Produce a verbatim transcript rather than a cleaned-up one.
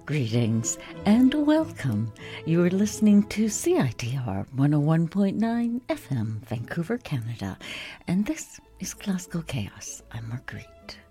Greetings and welcome. You are listening to C I T R one oh one point nine F M, Vancouver, Canada. And this is Classical Chaos. I'm Marguerite.